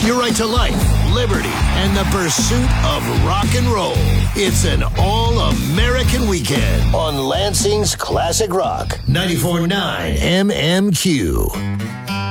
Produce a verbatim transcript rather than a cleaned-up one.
your right to life, liberty, and the pursuit of rock and roll. It's an all-American weekend on Lansing's Classic Rock. ninety-four point nine M M Q.